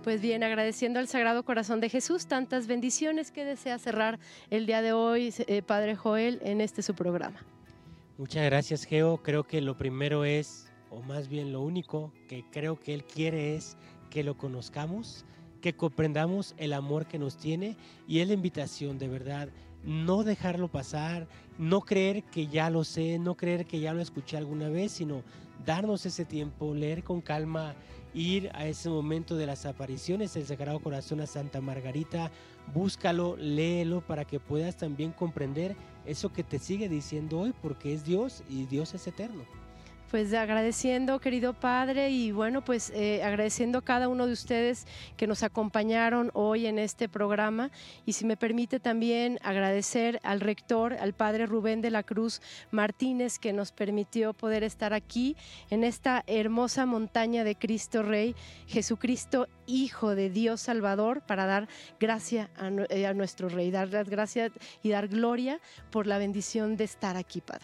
Pues bien, agradeciendo al Sagrado Corazón de Jesús tantas bendiciones que desea cerrar el día de hoy, Padre Joel, en este su programa. Muchas gracias, Geo. Creo que lo primero es, o más bien lo único que creo que Él quiere es que lo conozcamos, que comprendamos el amor que nos tiene, y es la invitación de verdad, no dejarlo pasar, no creer que ya lo sé, no creer que ya lo escuché alguna vez, sino darnos ese tiempo, leer con calma, ir a ese momento de las apariciones del Sagrado Corazón a Santa Margarita, búscalo, léelo para que puedas también comprender eso que te sigue diciendo hoy, porque es Dios y Dios es eterno. Pues agradeciendo, querido Padre, y bueno, pues agradeciendo a cada uno de ustedes que nos acompañaron hoy en este programa, y si me permite también agradecer al rector, al Padre Rubén de la Cruz Martínez, que nos permitió poder estar aquí en esta hermosa montaña de Cristo Rey, Jesucristo, Hijo de Dios Salvador, para dar gracia a nuestro Rey, dar las gracias y dar gloria por la bendición de estar aquí, Padre.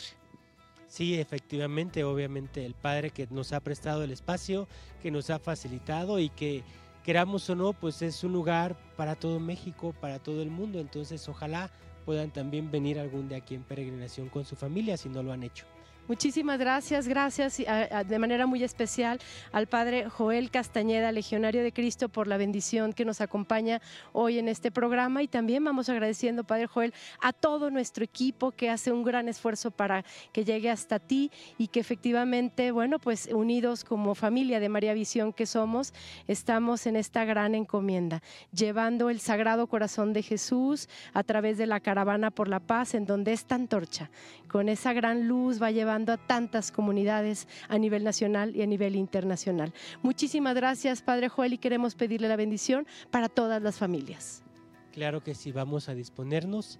Sí, efectivamente, obviamente el Padre que nos ha prestado el espacio, que nos ha facilitado y que queramos o no, pues es un lugar para todo México, para todo el mundo. Entonces ojalá puedan también venir algún día aquí en peregrinación con su familia si no lo han hecho. Muchísimas gracias de manera muy especial al Padre Joel Castañeda, Legionario de Cristo, por la bendición que nos acompaña hoy en este programa, y también vamos agradeciendo, Padre Joel, a todo nuestro equipo que hace un gran esfuerzo para que llegue hasta ti, y que efectivamente, bueno, pues unidos como familia de María Visión que somos, estamos en esta gran encomienda, llevando el Sagrado Corazón de Jesús a través de la Caravana por la Paz, en donde esta antorcha, con esa gran luz, va llevando a tantas comunidades a nivel nacional y a nivel internacional. Muchísimas gracias, Padre Joel, y queremos pedirle la bendición para todas las familias. Claro que sí, vamos a disponernos.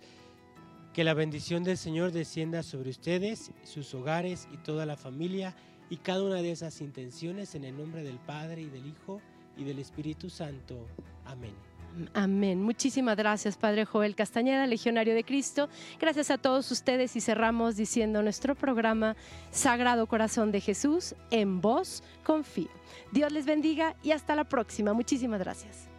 Que la bendición del Señor descienda sobre ustedes, sus hogares y toda la familia, y cada una de esas intenciones, en el nombre del Padre y del Hijo y del Espíritu Santo. Amén. Amén. Muchísimas gracias, Padre Joel Castañeda, Legionario de Cristo. Gracias a todos ustedes, y cerramos diciendo nuestro programa Sagrado Corazón de Jesús, en vos confío. Dios les bendiga y hasta la próxima. Muchísimas gracias.